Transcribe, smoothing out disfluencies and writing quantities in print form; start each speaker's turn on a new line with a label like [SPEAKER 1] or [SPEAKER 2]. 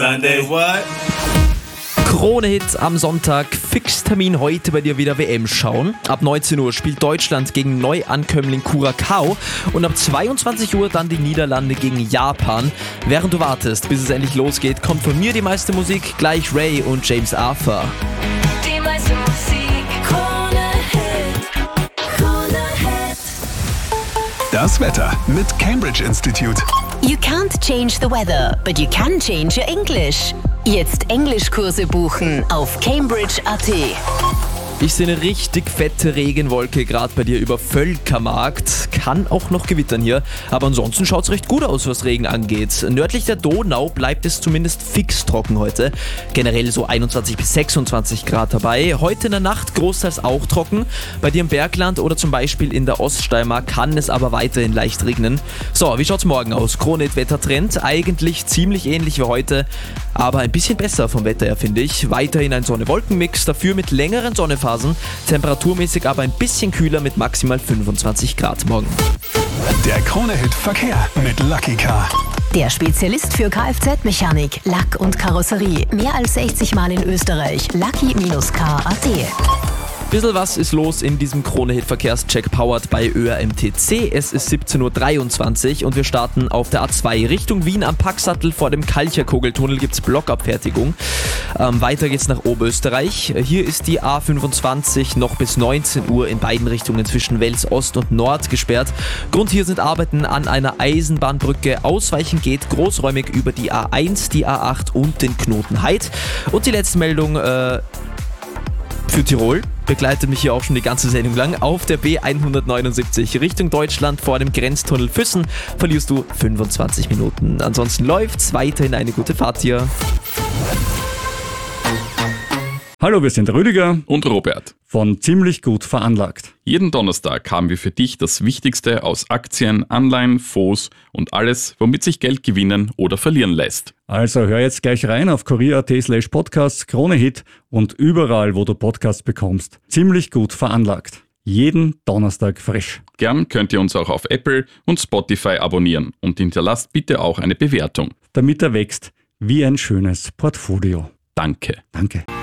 [SPEAKER 1] Sunday what?
[SPEAKER 2] Krone-Hit am Sonntag, Fixtermin heute bei dir wieder WM schauen. Ab 19 Uhr spielt Deutschland gegen Neuankömmling Curaçao und ab 22 Uhr dann die Niederlande gegen Japan. Während du wartest, bis es endlich losgeht, kommt von mir die meiste Musik, gleich Ray und James Arthur.
[SPEAKER 3] Die meiste Musik, Krone-Hit, Krone-Hit.
[SPEAKER 4] Das Wetter mit Cambridge Institute.
[SPEAKER 5] You can't change the weather, but you can change your English. Jetzt Englischkurse buchen auf Cambridge.at.
[SPEAKER 2] Ich sehe eine richtig fette Regenwolke gerade bei dir über Völkermarkt. Kann auch noch gewittern hier, aber ansonsten schaut es recht gut aus, was Regen angeht. Nördlich der Donau bleibt es zumindest fix trocken heute. Generell so 21 bis 26 Grad dabei. Heute in der Nacht großteils auch trocken. Bei dir im Bergland oder zum Beispiel in der Oststeiermark kann es aber weiterhin leicht regnen. So, wie schaut's morgen aus? Krone-Hit Wettertrend. Eigentlich ziemlich ähnlich wie heute, aber ein bisschen besser vom Wetter her, finde ich. Weiterhin ein Sonne-Wolken-Mix, dafür mit längeren Sonnenphasen. Temperaturmäßig aber ein bisschen kühler mit maximal 25 Grad morgen.
[SPEAKER 4] Der Krone-Hit Verkehr mit Lucky Car.
[SPEAKER 5] Der Spezialist für Kfz-Mechanik, Lack und Karosserie. Mehr als 60 Mal in Österreich. Lucky-car.at.
[SPEAKER 2] Bisschen was ist los in diesem Krone-Hit-Verkehrscheck powered bei ÖRMTC. Es ist 17.23 Uhr und wir starten auf der A2 Richtung Wien am Packsattel. Vor dem Kalcherkogeltunnel gibt es Blockabfertigung. Weiter geht's nach Oberösterreich. Hier ist die A25 noch bis 19 Uhr in beiden Richtungen zwischen Wels Ost und Nord gesperrt. Grund hier sind Arbeiten an einer Eisenbahnbrücke. Ausweichen geht großräumig über die A1, die A8 und den Knoten Heid. Und die letzte Meldung für Tirol begleitet mich hier auch schon die ganze Sendung lang. Auf der B179 Richtung Deutschland vor dem Grenztunnel Füssen verlierst du 25 Minuten. Ansonsten läuft's weiterhin eine gute Fahrt hier.
[SPEAKER 6] Hallo, wir sind Rüdiger
[SPEAKER 7] und Robert
[SPEAKER 6] von Ziemlich gut veranlagt.
[SPEAKER 7] Jeden Donnerstag haben wir für dich das Wichtigste aus Aktien, Anleihen, Fonds und alles, womit sich Geld gewinnen oder verlieren lässt.
[SPEAKER 6] Also hör jetzt gleich rein auf kurier.at/podcasts, Krone-Hit und überall, wo du Podcasts bekommst. Ziemlich gut veranlagt. Jeden Donnerstag frisch.
[SPEAKER 7] Gern könnt ihr uns auch auf Apple und Spotify abonnieren und hinterlasst bitte auch eine Bewertung.
[SPEAKER 6] Damit er wächst wie ein schönes Portfolio.
[SPEAKER 7] Danke.
[SPEAKER 6] Danke.